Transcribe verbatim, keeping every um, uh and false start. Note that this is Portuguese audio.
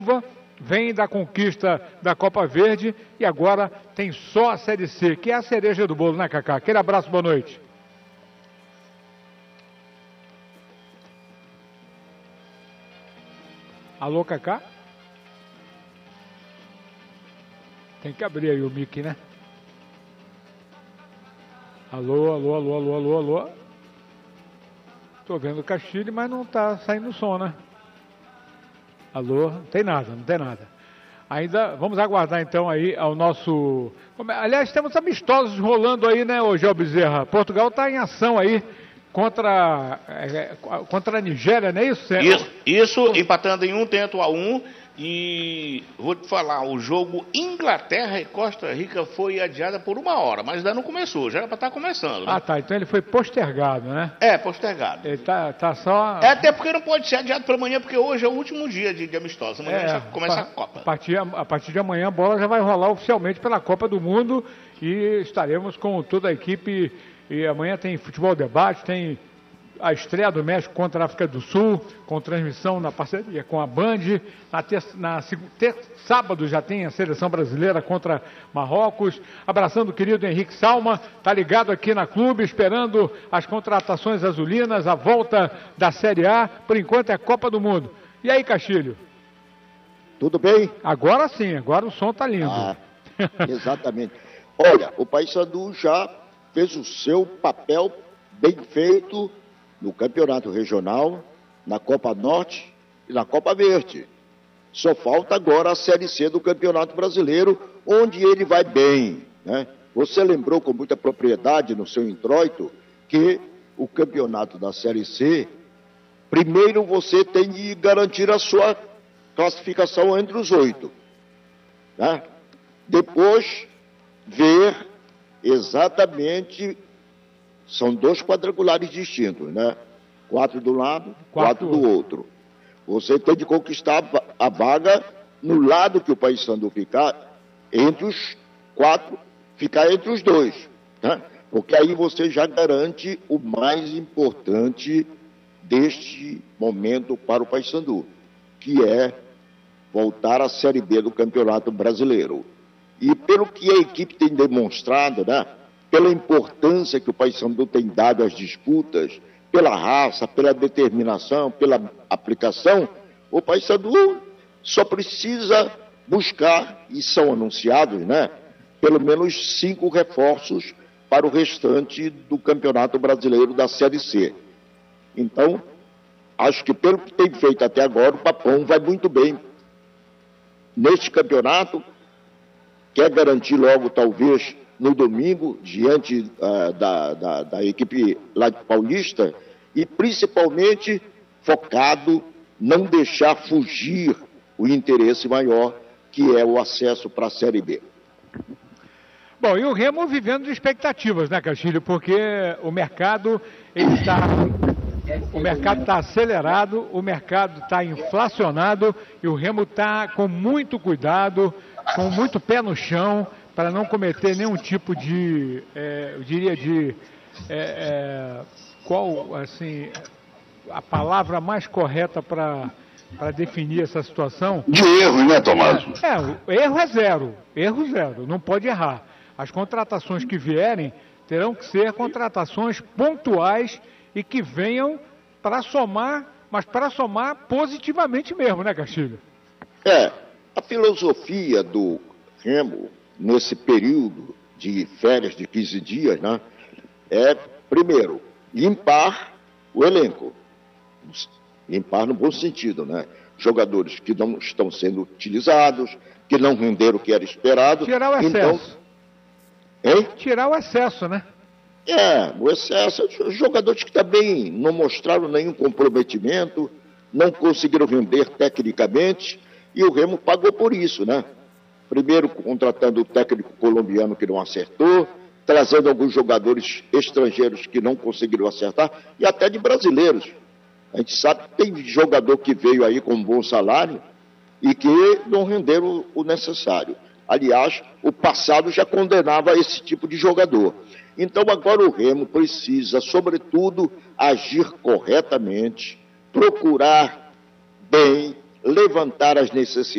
vem da conquista da Copa Verde e agora tem só a Série C, que é a cereja do bolo, né, Cacá? Aquele abraço, boa noite. Alô, Cacá? Tem que abrir aí o mic, né? Alô, alô, alô, alô, alô, alô. Tô vendo o Castilho, mas não tá saindo som, né? Alô, não tem nada, não tem nada. Ainda vamos aguardar então aí ao nosso... Aliás, temos amistosos rolando aí, né, ô Gil Bezerra? Portugal está em ação aí contra, é, contra a Nigéria, não é isso? Isso, isso empatando em um tento a um. E vou te falar, o jogo Inglaterra e Costa Rica foi adiado por uma hora, mas ainda não começou, já era para estar começando. Né? Ah, tá, então ele foi postergado, né? É, postergado. Ele tá, tá só... É, até porque não pode ser adiado para amanhã, porque hoje é o último dia de, de amistosa, amanhã é, já começa a Copa. A partir, a partir de amanhã a bola já vai rolar oficialmente pela Copa do Mundo e estaremos com toda a equipe, e amanhã tem futebol debate, tem... a estreia do México contra a África do Sul, com transmissão na parceria com a Band. Na, terça, na ter, sábado já tem a seleção brasileira contra Marrocos. Abraçando o querido Henrique Salma, tá ligado aqui na Clube, esperando as contratações azulinas, a volta da Série A. Por enquanto é a Copa do Mundo. E aí, Castilho? Tudo bem? Agora sim, agora o som tá lindo. Ah, exatamente. Olha, o Paysandu já fez o seu papel bem feito no Campeonato Regional, na Copa Norte e na Copa Verde. Só falta agora a Série C do Campeonato Brasileiro, onde ele vai bem, né? Você lembrou com muita propriedade no seu introito que o campeonato da Série C, primeiro você tem de garantir a sua classificação entre os oito, né? Depois, ver exatamente... São dois quadrangulares distintos, né? Quatro do lado, quatro, quatro do outro. Você tem de conquistar a vaga no lado que o Paysandu ficar, entre os quatro, ficar entre os dois, né? Porque aí você já garante o mais importante deste momento para o Paysandu, que é voltar à Série B do Campeonato Brasileiro. E pelo que a equipe tem demonstrado, né? Pela importância que o Paysandu tem dado às disputas, pela raça, pela determinação, pela aplicação, o Paysandu só precisa buscar, e são anunciados, né, pelo menos cinco reforços para o restante do Campeonato Brasileiro da Série C. Então, acho que pelo que tem feito até agora, o Papão vai muito bem neste campeonato, quer garantir logo, talvez, no domingo, diante uh, da, da, da equipe lá de Paulista, e principalmente focado não deixar fugir o interesse maior, que é o acesso para a Série B. Bom, e o Remo vivendo de expectativas, né, Castilho? Porque o mercado está... O mercado está acelerado, o mercado está inflacionado e o Remo está com muito cuidado, com muito pé no chão, para não cometer nenhum tipo de, é, eu diria de, é, é, qual, assim, a palavra mais correta para para definir essa situação? De erro, né, Tomás? É, é, erro é zero, erro zero, não pode errar. As contratações que vierem terão que ser contratações pontuais e que venham para somar, mas para somar positivamente mesmo, né, Castilho? É, a filosofia do Remo, nesse período de férias de quinze dias, né, é, primeiro, limpar o elenco. Limpar no bom sentido, né? Jogadores que não estão sendo utilizados, que não renderam o que era esperado. Tirar o excesso. Então, hein? Tirar o excesso, né? É, o excesso. Jogadores que também não mostraram nenhum comprometimento, não conseguiram render tecnicamente, e o Remo pagou por isso, né? Primeiro contratando o técnico colombiano que não acertou, trazendo alguns jogadores estrangeiros que não conseguiram acertar, e até de brasileiros. A gente sabe que tem jogador que veio aí com um bom salário e que não renderam o necessário. Aliás, o passado já condenava esse tipo de jogador. Então agora o Remo precisa, sobretudo, agir corretamente, procurar bem levantar as necessidades